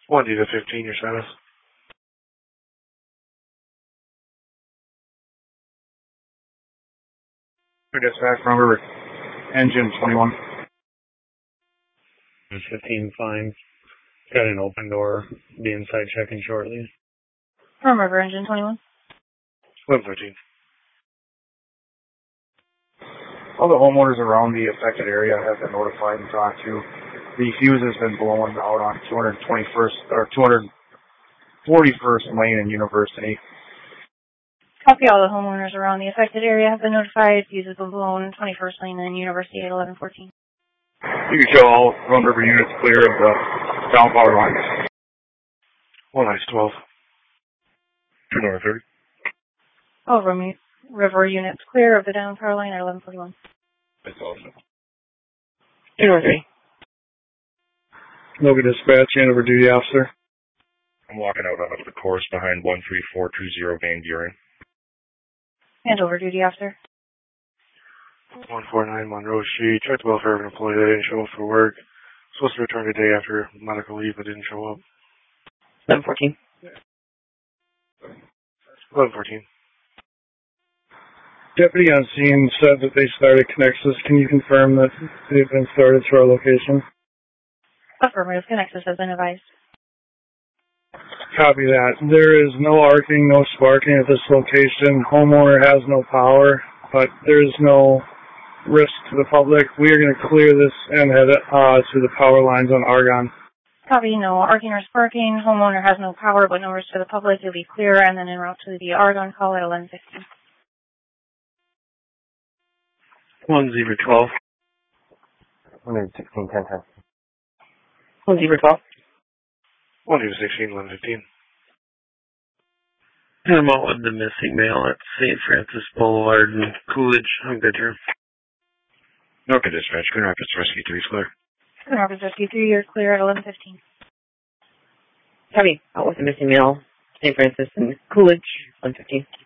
1 to 15, your status. Dispatch from River. Engine 21. 15, fine. Got an open door. Be inside checking shortly. From River, Engine 21. 1113. All the homeowners around the affected area have been notified and talked to. The fuse has been blown out on 221st or 241st Lane and University. Copy. All the homeowners around the affected area have been notified. Fuse has been blown 21st Lane and University at 1114. You can show all Rum River units clear of the down power lines. 1 ice 12. 2 north 30. All River units clear of the down power line at 1141. That's awesome. 2 north 3. Logan Dispatch, hand over duty officer. I'm walking out on the course behind 13420 Van Buren. Hand over duty officer. 149 Monroe Street. Checked the welfare of an employee that didn't show up for work. Supposed to return today after medical leave, but didn't show up. 1114. 1114. Deputy on scene said that they started Connexus. Can you confirm that they've been started to our location? Affirmative. Connexus has been advised. Copy that. There is no arcing, no sparking at this location. Homeowner has no power, but there is no risk to the public. We are going to clear this and head to the power lines on Argonne. Copy. No arcing or sparking. Homeowner has no power, but no risk to the public. You'll be clear and then en route to the Argonne call at 1115. 1012. 116, 10, 10. 1012. 1 to 16, 1115. I'm out with the missing male at St. Francis Boulevard and Coolidge. I'm good here. Okay, dispatch. Grand Rapids Rescue 3 is clear. Grand Rapids Rescue 3, you're clear at 1115. Copy. Out with the missing male, St. Francis and Coolidge, 115.